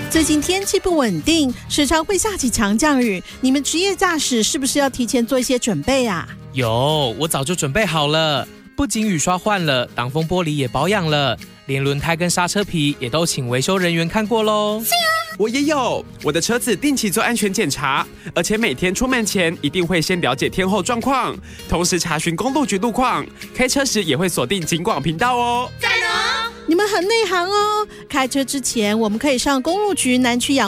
最近天气不稳定，时常会下起强降雨，你们职业驾驶是不是要提前做一些准备啊？ 有，我早就准备好了，不仅雨刷换了，挡风玻璃也保养了，连轮胎跟刹车皮也都请维修人员看过咯。 我也有，我的车子定期做安全检查，而且每天出门前一定会先了解天候状况，同时查询公路局路况，开车时也会锁定警广频道哦。 你们很内行哦！开车之前，我们可以上公路局南区养